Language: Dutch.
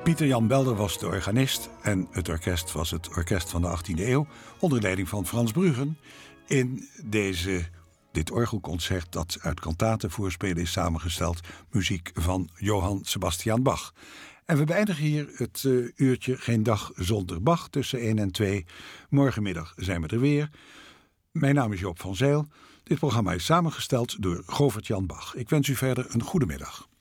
Pieter Jan Belder was de organist en het orkest was het orkest van de 18e eeuw onder leiding van Frans Bruggen in dit orgelconcert dat uit kantaten voorspelen is samengesteld, muziek van Johann Sebastian Bach. En we beëindigen hier het uurtje Geen dag zonder Bach tussen 1 en 2. Morgenmiddag zijn we er weer. Mijn naam is Joop van Zijl. Dit programma is samengesteld door Govert Jan Bach. Ik wens u verder een goede middag.